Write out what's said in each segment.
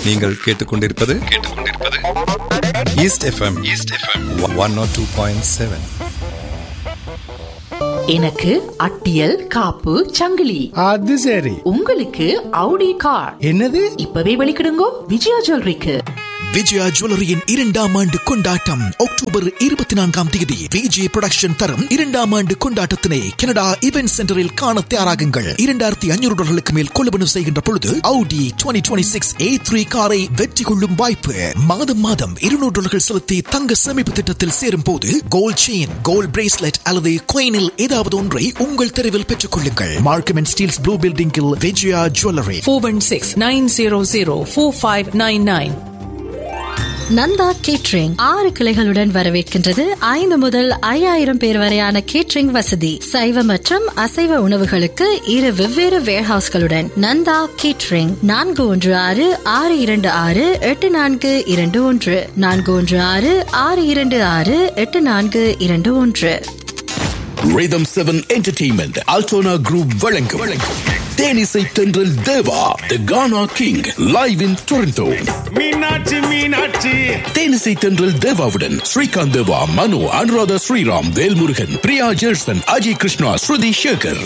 நீங்கள் கேட்டுக்கொண்டிருப்பது east FM 102.7. எனக்கு அட்டியல் காப்பு சங்கிலி. அது சரி. உங்களுக்கு அவுடி கார். என்னது? இப்பவே வெளிக்கிடுங்கோ விஜயா ஜுவல்லரிக்கு. விஜயா ஜுவல்லரியின் 2ஆம் ஆண்டு கொண்டாட்டம் அக்டோபர் 24ஆம் தேதி விஜய் புரொடக்ஷன் தரும் 2ஆம் ஆண்டு கொண்டாட்டத்தினை கனடா இவென்ட் சென்டரில் காண தயாராகுங்கள். $2,500 மேல் கொள்வனவு செய்கின்ற பொழுது Audi 2026 A3 காரை வெற்றி கொள்ளும் வாய்ப்பு. மாதம் $200 செலுத்தி தங்க சேமிப்பு திட்டத்தில் சேரும் போது கோல்ட் செயின், கோல்ட் பிரேஸ்லெட் அல்லது coinல் ஏதாவது ஒன்றை உங்கள் தெருவில் பெற்றுக் கொள்ளுங்கள். மார்க்கம் அண்ட் ஸ்டீல்ஸ் ப்ளூ பில்டிங்கில் விஜயா ஜுவல்லரி. 416-900-4599. நந்தா கேட்டரிங் 6 கிளைகளுடன் வரவேற்கின்றது. 5 முதல் 5000 பேர் வரையான கேட்டரிங் வசதி. சைவ மற்றும் அசைவ உணவுகளுக்கு 2 வெவ்வேறு வேர்ஹவுஸ்களுடன் Nanda catering 416-626-8421 416-626-8421. Rhythm 7 Entertainment Altona Group வழங்கும் தேனிசை தென்றல் தேவா The Ghana King live in Toronto. Meenakshi தேனிசை தென்றல் தேவாவுடன் ஸ்ரீகாந்த் தேவா, மனு, அனுராதா ஸ்ரீராம், வேல்முருகன், பிரியா ஜெர்சன், அஜய் கிருஷ்ணா, ஸ்ருதி சேகர்.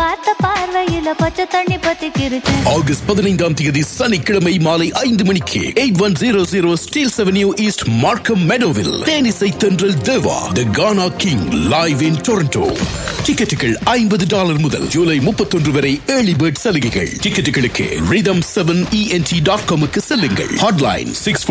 ஆகஸ்ட் 15ஆம் தேதி சனிக்கிழமை மாலை 5 மணிக்கு 8100 ஸ்டீல்ஸ் அவென்யூ ஈஸ்ட், மார்க்கம் மெடோவில் தேனிசை தென்றல் தேவா The Ghana King live in Toronto. டிக்கெட்டுகள் $50 முதல் ஜூலை 31 வரை ஏர்லி பேர்ட் சலுகைகள். டிக்கெட்டுகளுக்கு rhythm7ent.com செல்லுங்கள். ஹாட்லைன்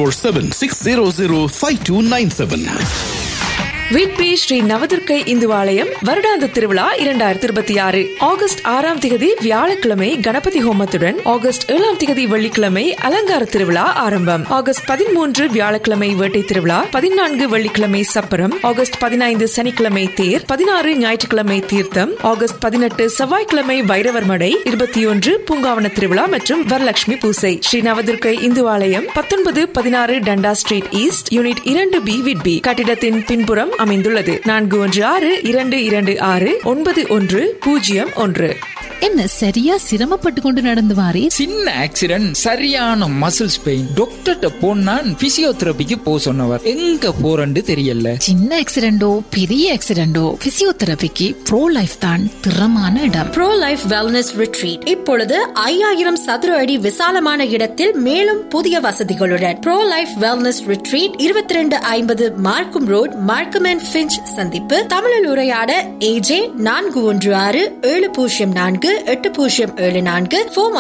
647-600-5297. விட்பி ஸ்ரீ நவதுர்க்கை இந்து ஆலயம் வருடாந்த திருவிழா 2026 ஆகஸ்ட் 6ஆம் தேதி வியாழக்கிழமை கணபதி ஹோமத்துடன், ஆகஸ்ட் 7ஆம் தேதி வெள்ளிக்கிழமை அலங்கார திருவிழா ஆரம்பம். ஆகஸ்ட் 13 வியாழக்கிழமை வேட்டை திருவிழா, 14 வெள்ளிக்கிழமை சப்பரம், ஆகஸ்ட் 15 சனிக்கிழமை தேர், 16 ஞாயிற்றுக்கிழமை தீர்த்தம், ஆகஸ்ட் 18 செவ்வாய்க்கிழமை வைரவர் மடை, 21 பூங்காவன திருவிழா மற்றும் வரலட்சுமி பூசை. ஸ்ரீ நவதுர்க்கை இந்து ஆலயம் 1916 டண்டா street east, unit 2B Whitby கட்டிடத்தின் பின்புறம் அமைந்துள்ளது. 4162269101. என்ன சரியா சிரமப்பட்டு கொண்டு நடந்து வாரே? சின்ன ஆக்சிடென்ட், சரியான மசில்ஸ் பெயின். டாக்டர்கிட்ட போனா பிசியோதெரபிக்கு போ சொன்னவர். எங்க போறன்னு தெரியல. சின்ன ஆக்சிடென்டோ பெரிய ஆக்சிடென்டோ பிசியோதெரபிக்கு ப்ரோ லைஃப் தான் திறமான இடம். ப்ரோ லைஃப் வெல்னஸ் ரிட்ரீட் இப்பொழுது 5000 சதுர அடி விசாலமான இடத்தில் மேலும் புதிய வசதிகளுடன். ப்ரோ லைஃப் வெல்னஸ் ரிட்ரீட் 2250 மார்க்கம் ரோட், மார்க்கம் அண்ட் ஃபிஞ்ச் சந்திப்பு. தமிழில் உரையாட AJ 416704 8074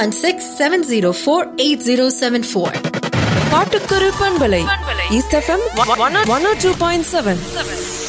416-704-8074. பாட்டுக்கொரு பண்பலை ஈஸ்ட் எஃப்எம் 102.7.